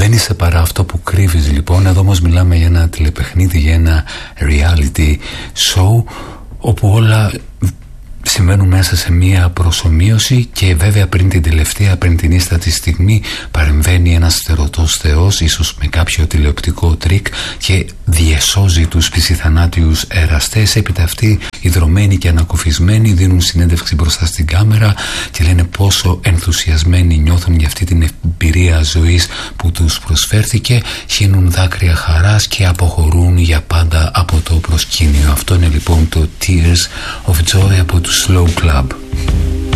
Δεν είσαι παρά αυτό που κρύβεις, λοιπόν. Εδώ όμως μιλάμε για ένα τηλεπαιχνίδι, για ένα reality show, όπου όλα συμβαίνουν μέσα σε μία προσομοίωση, και βέβαια πριν την ίστατη στιγμή παρεμβαίνει ένας στερωτός θεός, ίσως με κάποιο τηλεοπτικό τρίκ, και διεσώζει τους πισιθανάτιους εραστές. Έπειτα αυτοί, ιδρωμένοι και ανακουφισμένοι, δίνουν συνέντευξη μπροστά στην κάμερα και λένε πόσο ενθουσιασμένοι νιώθουν για αυτή την εμπειρία ζωής που τους προσφέρθηκε, χύνουν δάκρυα χαράς και αποχωρούν για πάντα από το προσκήνιο. Αυτό είναι λοιπόν το Tears of Joy από του Slow Club.